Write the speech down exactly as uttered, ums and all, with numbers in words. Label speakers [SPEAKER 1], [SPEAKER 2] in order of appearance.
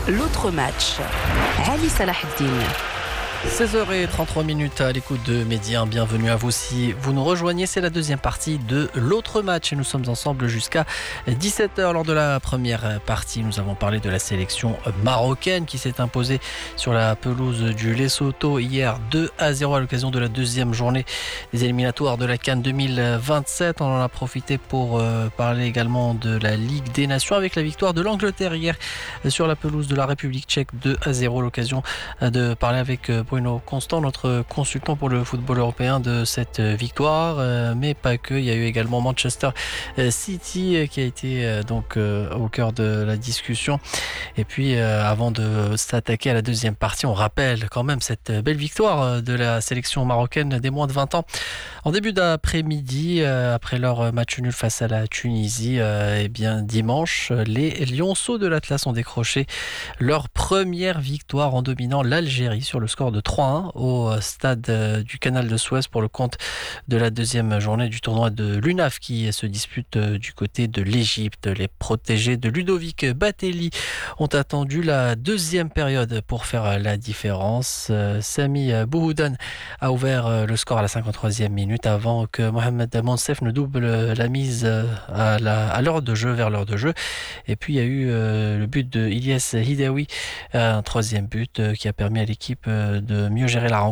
[SPEAKER 1] L'autre match. Ali Salah Eddine.
[SPEAKER 2] seize heures trente-trois minutes à l'écoute de Média. Bienvenue à vous si vous nous rejoignez. C'est la deuxième partie de l'autre match et nous sommes ensemble jusqu'à dix-sept heures. Lors de la première partie, nous avons parlé de la sélection marocaine qui s'est imposée sur la pelouse du Lesotho hier deux à zéro à l'occasion de la deuxième journée des éliminatoires de la CAN deux mille vingt-sept. On en a profité pour parler également de la Ligue des Nations avec la victoire de l'Angleterre hier sur la pelouse de la République tchèque deux à zéro. L'occasion de parler avec Bruno Constant, notre consultant pour le football européen, de cette victoire, euh, mais pas que. Il y a eu également Manchester City euh, qui a été euh, donc euh, au cœur de la discussion. Et puis, euh, avant de s'attaquer à la deuxième partie, on rappelle quand même cette belle victoire de la sélection marocaine des moins de vingt ans. En début d'après-midi, euh, après leur match nul face à la Tunisie, euh, et bien dimanche, les Lionceaux de l'Atlas ont décroché leur première victoire en dominant l'Algérie sur le score de trois un au stade du Canal de Suez pour le compte de la deuxième journée du tournoi de l'U N A F qui se dispute du côté de l'Égypte. Les protégés de Ludovic Batelli ont attendu la deuxième période pour faire la différence. Sami Bouhoudan a ouvert le score à la cinquante-troisième minute avant que Mohamed Monsef ne double la mise à, la, à l'heure de jeu, vers l'heure de jeu. Et puis il y a eu le but de Ilyes Hidaoui, un troisième but qui a permis à l'équipe de mieux gérer la rencontre.